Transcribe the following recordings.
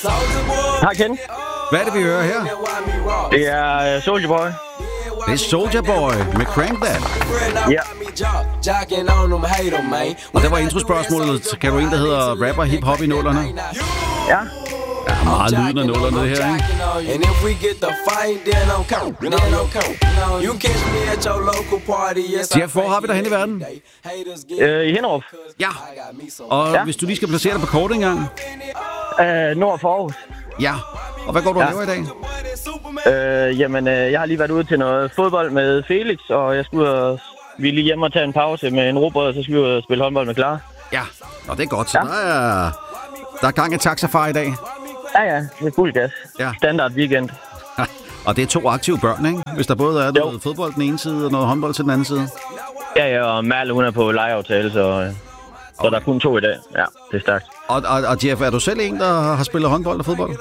Hej, Ken. Hvad er det, vi hører her? Det er Soulja Boy. Det er Soulja Boy med Crank That. Ja. Og der var introspørgsmålet. Kan du en, der hedder rapper hip-hop i nullerne? Ja. Der er meget lyden af nullerne, det her, ikke? Jeff, hvor har vi dig hen i verden? I Hinderup. Ja. Og hvis du lige skal placere dig på kort engang? Nord for Aarhus. Ja. Og hvad går du og laver i dag? Jeg har lige været ude til noget fodbold med Felix, og jeg skulle vi er lige hjemme og tage en pause med en robot, og så skal vi ud og spille håndbold med Clara. Ja. Nå, det er godt. Så der er gang i taxafar i dag. Ja, det er fuld gas. Ja. Standard weekend. Og det er 2 aktive børn, ikke? Hvis der både er noget fodbold den ene side og noget håndbold til den anden side. Ja, og Merle, hun er på lejeaftale, så der er kun 2 i dag. Ja, det er stærkt. Og Jeff, er du selv en, der har spillet håndbold og fodbold?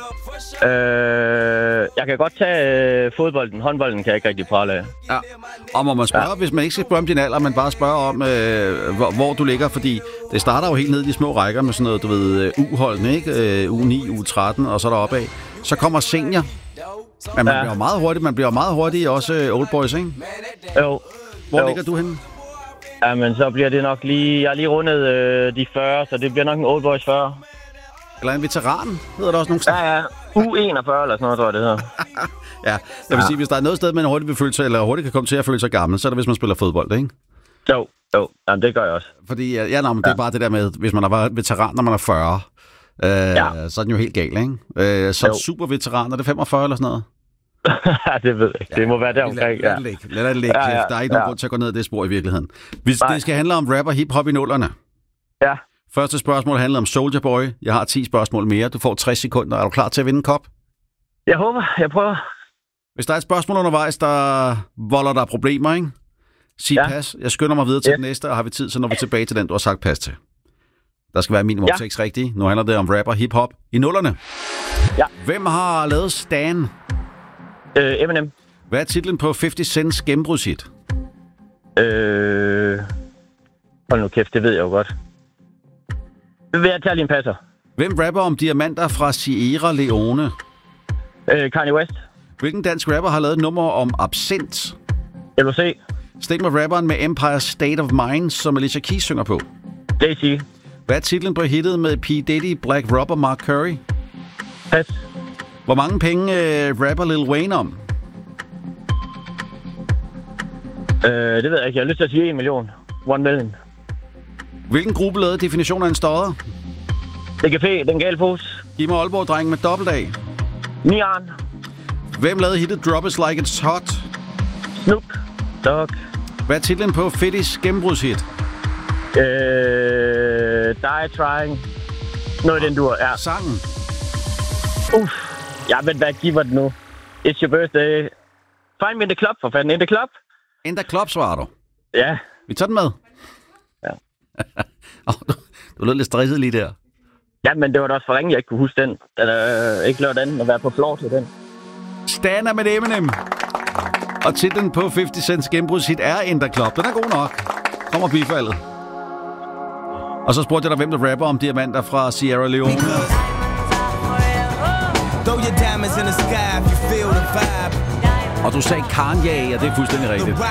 Jeg kan godt tage fodbolden. Håndbolden kan jeg ikke rigtig prale af. Ja. Og må man spørge, hvis man ikke skal spørge om din alder, men bare spørge om, hvor du ligger, fordi det starter jo helt ned i de små rækker med sådan noget, du ved, U-holdene, ikke? U9, U13 og så deroppe af. Så kommer senior. Men man bliver meget hurtigt også old boys, ikke? Jo. Hvor ligger du henne? Jamen, så bliver det nok lige... Jeg har lige rundet de 40, så det bliver nok en old boys 40. Eller en veteran, hedder der også nogle steder. Ja. U41 eller sådan noget, tror jeg, det hedder. Ja, jeg vil sige, hvis der er noget sted, man hurtigt vil føle sig, eller hurtigt kan komme til at føle sig gammel, så er det, hvis man spiller fodbold, ikke? Jo. Jamen, det gør jeg også. Fordi, det er bare det der med, hvis man har været veteran, når man er 40, så er den jo helt gal, ikke? Så super veteran, er det 45 eller sådan noget? Det ved jeg ikke. Det må være der omkring. Lad det ligge. Der er ikke nogen grund til at gå ned ad det spor i virkeligheden. Det skal handle om rapper hip-hop i nullerne. Ja. Første spørgsmål handler om Soulja Boy. Jeg har 10 spørgsmål mere. Du får 60 sekunder. Er du klar til at vinde en kop? Jeg håber. Jeg prøver. Hvis der er et spørgsmål undervejs, der volder der problemer, ikke? Sig pas. Jeg skynder mig videre til den næste, og har vi tid, så når vi tilbage til den, du har sagt pas til. Der skal være minimum 6 rigtige. Nu handler det om rapper hip-hop i nullerne. Ja. Hvem har lavet Stan? Eminem. Hvad er titlen på 50 Cent's gennembrudshit? Hold nu kæft, det ved jeg jo godt. Vil jeg tage lige en passer? Hvem rapper om diamanter fra Sierra Leone? Kanye West. Hvilken dansk rapper har lavet et nummer om absint? LOC. Stik med rapperen med Empire State of Mind, som Alicia Keys synger på. JC. Hvad er titlen på hittet med P. Diddy, Black Rob og Mark Curry? Pas. Hvor mange penge rapper Lil Wayne om? Det ved jeg ikke. Jeg har lyst til at sige 1 million. 1 million. Hvilken gruppe lavede definitionen af en stodder? DGP, Den Gale Pose. Giv mig Aalborg-drengen med dobbelt A. Nian. Hvem lavede hittet Drop Is Like It's Hot? Snoop Dogg. Hvad er titlen på Fettis gennembrudshit? Die Trying. Noget i den dur, ja. Sangen? Jeg ved, hvad giver det nu. It's your birthday. Find me in the club, for fanden. In the club? In the club, svarer du. Ja. Vi tager den med. Ja. Du lød lidt stresset lige der. Ja, men det var da også for ringe, jeg ikke kunne huske den. Eller ikke lave den og være på floor til den. Stan er med Eminem. Og titlen på 50 Cent's gennembrudshit er In the Club. Den er god nok. Kommer bifaldet. Og så spurgte jeg dig, hvem der rapper om diamanter fra Sierra Leone. Og du sagde Kanye, og det er fuldstændig rigtigt.